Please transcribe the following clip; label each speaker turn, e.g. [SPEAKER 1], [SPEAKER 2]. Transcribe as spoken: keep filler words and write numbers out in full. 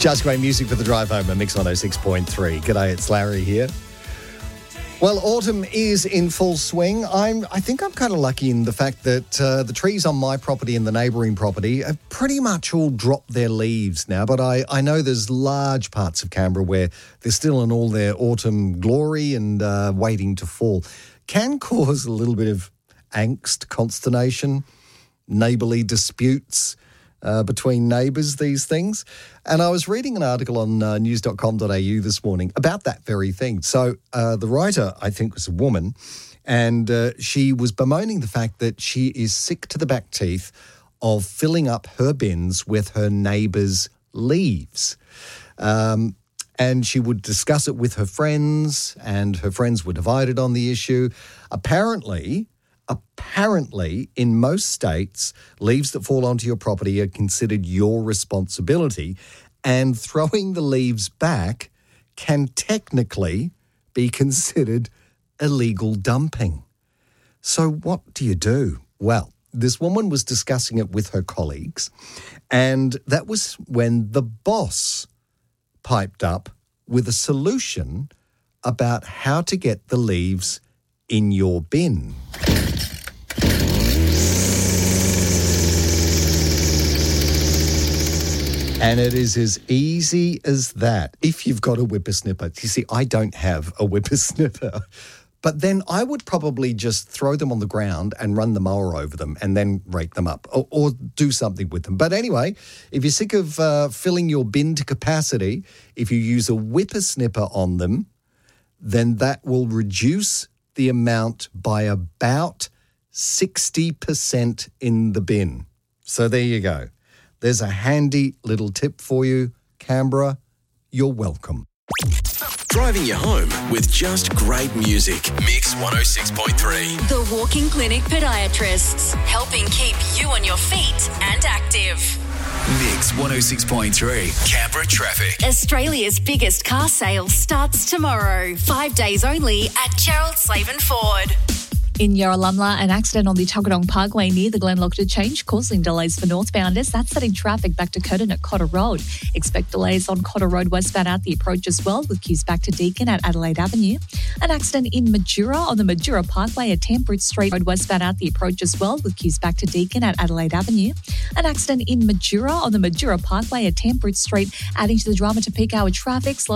[SPEAKER 1] Just great music for the drive home on Mix one oh six point three. G'day, it's Larry here. Well, autumn is in full swing. I'm, I think I'm kind of lucky in the fact that uh, the trees on my property and the neighbouring property have pretty much all dropped their leaves now. But I, I know there's large parts of Canberra where they're still in all their autumn glory and uh, waiting to fall. Can cause a little bit of angst, consternation, neighbourly disputes Uh, between neighbours, these things. And I was reading an article on uh, news dot com dot a u this morning about that very thing. So uh, the writer, I think, was a woman, and uh, she was bemoaning the fact that she is sick to the back teeth of filling up her bins with her neighbours' leaves. Um, and she would discuss it with her friends, and her friends were divided on the issue. Apparently... Apparently, in most states, leaves that fall onto your property are considered your responsibility, and throwing the leaves back can technically be considered illegal dumping. So what do you do? Well, this woman was discussing it with her colleagues, and that was when the boss piped up with a solution about how to get the leaves in your bin. And it is as easy as that. If you've got a whippersnipper. You see, I don't have a whippersnipper. But then I would probably just throw them on the ground and run the mower over them and then rake them up or, or do something with them. But anyway, if you're sick of uh, filling your bin to capacity, if you use a whippersnipper on them, then that will reduce the amount by about sixty percent in the bin. So there you go. There's a handy little tip for you, Canberra. You're welcome.
[SPEAKER 2] Driving you home with just great music. Mix one oh six point three.
[SPEAKER 3] The Walking Clinic Podiatrists, helping keep you on your feet and active.
[SPEAKER 2] Mix one oh six point three. Canberra traffic.
[SPEAKER 3] Australia's biggest car sale starts tomorrow. Five days only at Gerald Slavin Ford.
[SPEAKER 4] In Yarralumla, an accident on the Tuggeranong Parkway near the Glenlock interchange causing delays for northbounders. That's setting traffic back to Curtin at Cotter Road. Expect delays on Cotter Road westbound out the approach as well, with queues back to Deakin at Adelaide Avenue. An accident in Majura on the Majura Parkway at Tambridge Street Road westbound out the approach as well, with queues back to Deakin at Adelaide Avenue. An accident in Majura on the Majura Parkway at Tambridge Street, adding to the drama to peak hour traffic. Slow